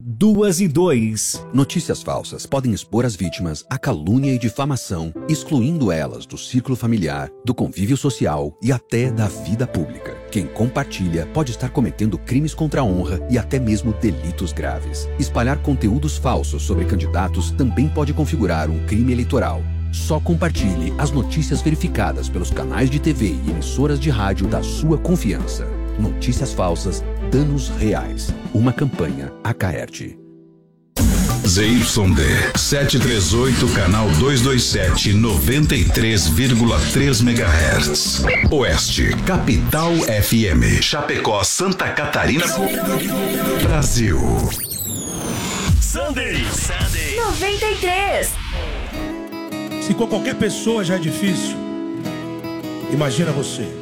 2 e 2. Notícias falsas podem expor as vítimas à calúnia e difamação, excluindo elas do círculo familiar, do convívio social e até da vida pública. Quem compartilha pode estar cometendo crimes contra a honra e até mesmo delitos graves. Espalhar conteúdos falsos sobre candidatos também pode configurar um crime eleitoral. Só compartilhe as notícias verificadas pelos canais de TV e emissoras de rádio da sua confiança. Notícias falsas, danos reais. Uma campanha Acaerte. ZYD 738, canal 227, 93,3 MHz. Oeste, Capital FM. Chapecó, Santa Catarina, Brasil. Sunday 93. Se com qualquer pessoa já é difícil, imagina você.